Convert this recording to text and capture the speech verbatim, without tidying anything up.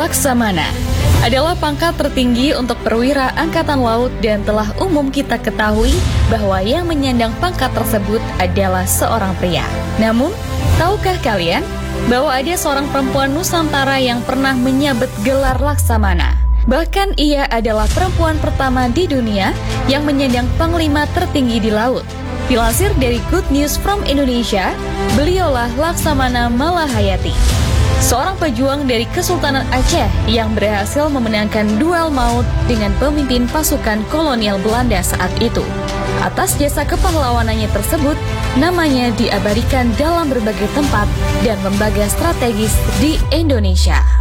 Laksamana adalah pangkat tertinggi untuk perwira angkatan laut dan telah umum kita ketahui bahwa yang menyandang pangkat tersebut adalah seorang pria. Namun, tahukah kalian bahwa ada seorang perempuan Nusantara yang pernah menyabet gelar Laksamana? Bahkan ia adalah perempuan pertama di dunia yang menyandang panglima tertinggi di laut. Dilansir dari Good News from Indonesia, beliaulah Laksamana Malahayati, seorang pejuang dari Kesultanan Aceh yang berhasil memenangkan duel maut dengan pemimpin pasukan kolonial Belanda saat itu. Atas jasa kepahlawanannya tersebut, namanya diabadikan dalam berbagai tempat dan lembaga strategis di Indonesia.